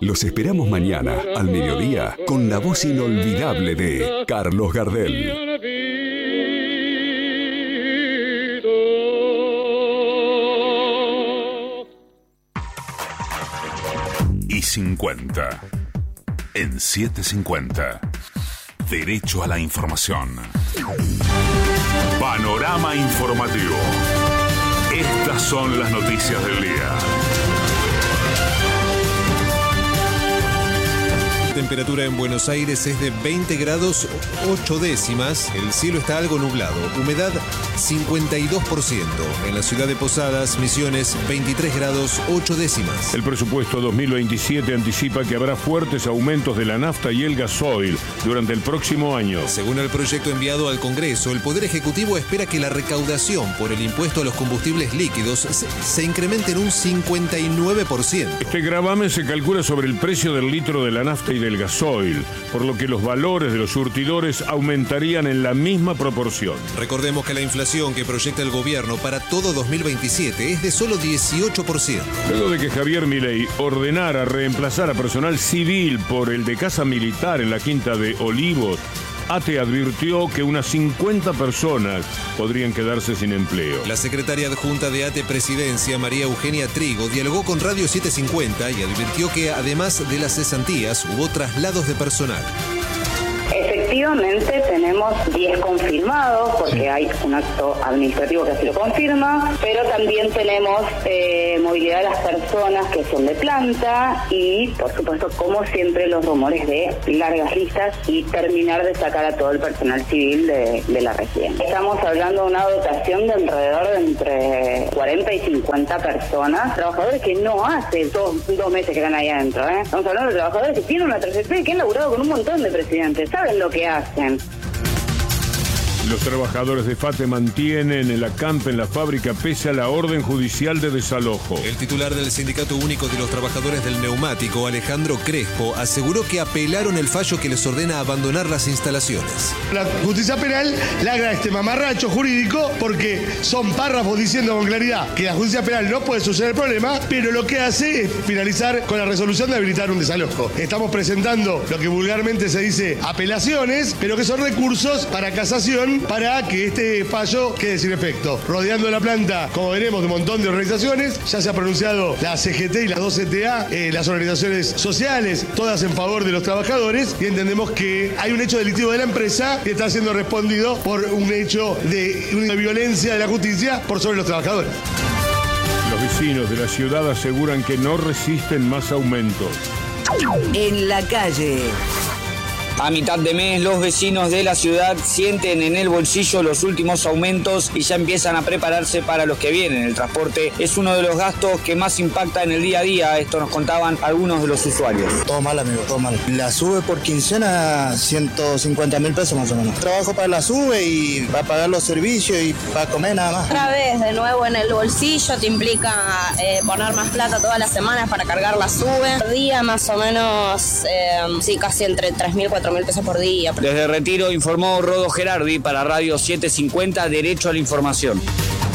Los esperamos mañana, al mediodía, con la voz inolvidable de Carlos Gardel. Y 50. En 750. Derecho a la información. Panorama informativo. Estas son las noticias del día. La temperatura en Buenos Aires es de 20 grados 8 décimas. El cielo está algo nublado. Humedad 52%. En la ciudad de Posadas, Misiones, 23 grados 8 décimas. El presupuesto 2027 anticipa que habrá fuertes aumentos de la nafta y el gasoil durante el próximo año. Según el proyecto enviado al Congreso, el Poder Ejecutivo espera que la recaudación por el impuesto a los combustibles líquidos se incremente en un 59%. Este gravamen se calcula sobre el precio del litro de la nafta y del gasoil, por lo que los valores de los surtidores aumentarían en la misma proporción. Recordemos que la inflación que proyecta el gobierno para todo 2027 es de solo 18%. Luego de que Javier Milei ordenara reemplazar a personal civil por el de casa militar en la Quinta de Olivos, ATE advirtió que unas 50 personas podrían quedarse sin empleo. La secretaria adjunta de ATE Presidencia, María Eugenia Trigo, dialogó con Radio 750 y advirtió que además de las cesantías hubo traslados de personal. Efectivamente tenemos 10 confirmados porque hay un acto administrativo que así lo confirma, pero también tenemos movilidad de las personas que son de planta y, por supuesto, como siempre, los rumores de largas listas y terminar de sacar a todo el personal civil de la región. Estamos hablando de una dotación de alrededor de entre 40 y 50 personas, trabajadores que no hace dos meses que están ahí adentro. Estamos hablando de trabajadores que tienen una trayectoria y que han laburado con un montón de presidentes, saben lo que hacen. Los trabajadores de FATE mantienen el acampe en la fábrica pese a la orden judicial de desalojo. El titular del Sindicato Único de los Trabajadores del Neumático, Alejandro Crespo, aseguró que apelaron el fallo que les ordena abandonar las instalaciones. La justicia penal larga este mamarracho jurídico porque son párrafos diciendo con claridad que la justicia penal no puede solucionar el problema, pero lo que hace es finalizar con la resolución de habilitar un desalojo. Estamos presentando lo que vulgarmente se dice apelaciones, pero que son recursos para casación para que este fallo quede sin efecto. Rodeando la planta, como veremos, de un montón de organizaciones, ya se ha pronunciado la CGT y las 2 CTA, las organizaciones sociales, todas en favor de los trabajadores, y entendemos que hay un hecho delictivo de la empresa que está siendo respondido por un hecho de una violencia de la justicia por sobre los trabajadores. Los vecinos de la ciudad aseguran que no resisten más aumentos. En la calle. A mitad de mes, los vecinos de la ciudad sienten en el bolsillo los últimos aumentos y ya empiezan a prepararse para los que vienen. El transporte es uno de los gastos que más impacta en el día a día. Esto nos contaban algunos de los usuarios. Todo mal, amigo, todo mal. La sube por quincena 150.000 pesos más o menos. Trabajo para la sube y para pagar los servicios y para comer nada más. Otra vez, de nuevo en el bolsillo, te implica poner más plata todas las semanas para cargar la sube. Por día más o menos, sí, casi entre 3.000 y 4.000 pesos por día. Desde Retiro informó Rodo Gerardi para Radio 750, Derecho a la Información.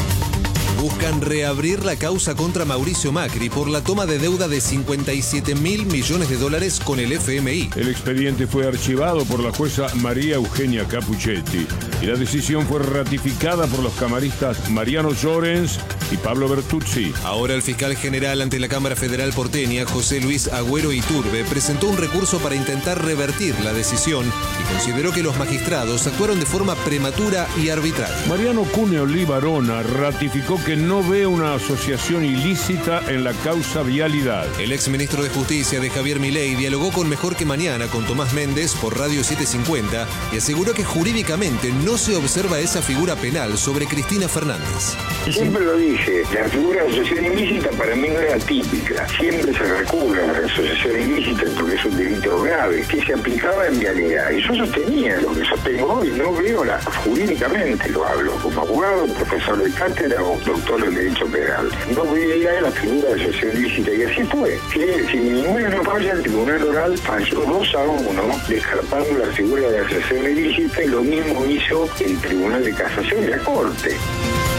Buscan reabrir la causa contra Mauricio Macri por la toma de deuda de 57.000 millones de dólares con el FMI. El expediente fue archivado por la jueza María Eugenia Capuchetti y la decisión fue ratificada por los camaristas Mariano Llorens y Pablo Bertuzzi. Ahora el fiscal general ante la Cámara Federal porteña, José Luis Agüero Iturbe, presentó un recurso para intentar revertir la decisión y consideró que los magistrados actuaron de forma prematura y arbitraria. Mariano Cuneo Libarona ratificó que no ve una asociación ilícita en la causa vialidad. El exministro de Justicia de Javier Milei dialogó con Mejor que Mañana con Tomás Méndez por Radio 750 y aseguró que jurídicamente no se observa esa figura penal sobre Cristina Fernández. Siempre lo dije, la figura de asociación ilícita para mí no era típica. Siempre se recurre a la asociación ilícita porque es un delito grave que se aplicaba en vialidad. Y yo sostenía lo que sostengo hoy, no veo jurídicamente, lo hablo como abogado, profesor de cátedra o doctor en Derecho Penal. No veía la figura de asociación ilícita y así fue. Que si ninguna no falla, el Tribunal Oral falló 2-1, descartando la figura de asociación ilícita y lo mismo hizo el Tribunal de Casación y la Corte.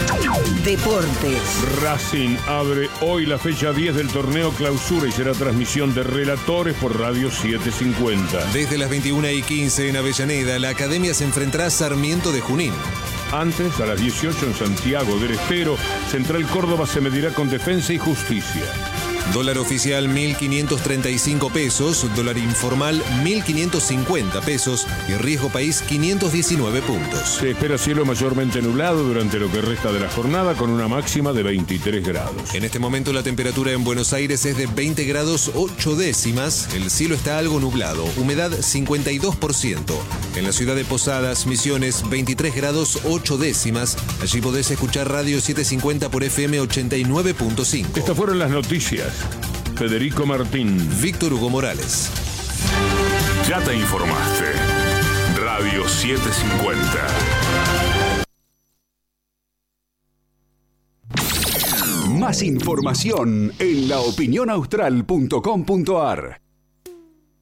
Deportes. Racing abre hoy la fecha 10 del torneo Clausura y será transmisión de relatores por Radio 750. Desde las 21:15 en Avellaneda, la Academia se enfrentará a Sarmiento de Junín. Antes, a las 18 en Santiago del Estero, Central Córdoba se medirá con Defensa y Justicia. Dólar oficial 1.535 pesos, dólar informal 1.550 pesos y riesgo país 519 puntos. Se espera cielo mayormente nublado durante lo que resta de la jornada con una máxima de 23 grados. En este momento la temperatura en Buenos Aires es de 20 grados 8 décimas, el cielo está algo nublado, humedad 52%. En la ciudad de Posadas, Misiones, 23 grados 8 décimas. Allí podés escuchar Radio 750 por FM 89.5. Estas fueron las noticias. Federico Martín. Víctor Hugo Morales. Ya te informaste. Radio 750. Más información en laopinionaustral.com.ar.